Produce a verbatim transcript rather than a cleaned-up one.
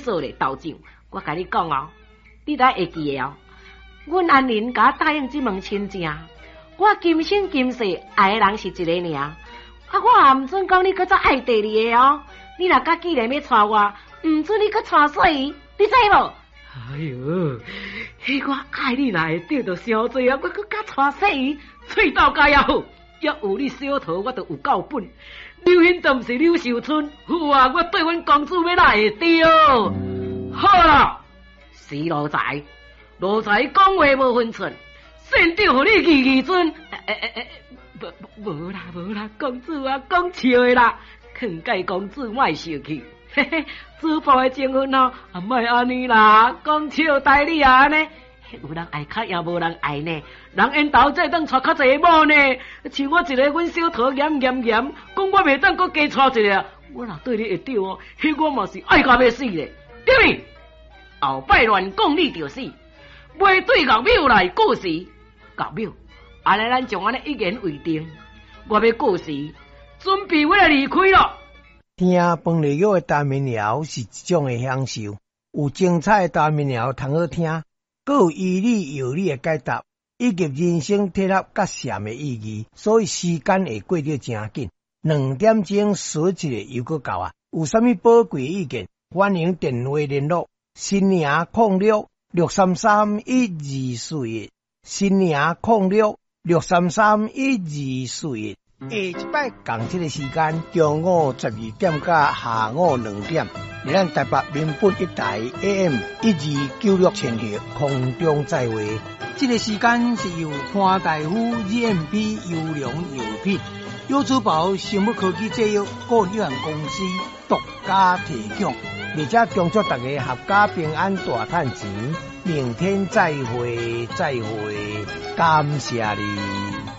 做咧道长，我甲你讲哦，你都会记的哦。阮安仁甲答应这门亲情，我今生今世爱的人是一个尔，啊，我也毋准讲你搁再爱第二个哦。你若甲既然要娶我，毋准你搁娶细姨，你知无？哎哟，迄我爱你若会得到伤济啊！我搁甲娶细姨，喙斗家也好，要有你小桃，我就有够本。刘hin都毋是刘秀春，哇！我对阮公主要哪会对？好啦，是奴才，奴才讲话无分寸，先着互你二二尊。诶诶诶，无无啦无啦，公主啊，讲笑的啦，劝诫公主莫生气。嘿嘿，主仆的情分哦，啊莫安尼啦，讲笑代你啊安尼。有人爱较，也无人爱呢。人缘投这当娶较济某呢，像我一个阮小桃严严严，讲我袂当搁加娶一个，我若对你会着哦，迄我嘛是爱甲要死咧。对咪？后摆乱讲你就死，袂对岳庙来过时。岳庙，安尼咱将安尼一言为定，我要过时，准备要来离开咯。 听饭里约的大民谣是一种的享受，有精彩的大民谣通好听。阁有依理有理的解答，以及人生体合甲善的意义，所以时间会过得真紧。两点钟说一个又阁到啊！有啥物宝贵意见，欢迎电话联络：新娘零六六三三一二四一，新娘零六六三三一二四一。下一摆共这个时间，中午十二点到下午两点，伫咱台北民本一台 A M 一二九六千赫空中再会。这个时间是由潘大夫 G M P 优良药品、优珠宝生物科技制药股份有限公司独家提供，而且恭祝大家合家平安大赚钱。明天再会，再会，感谢你。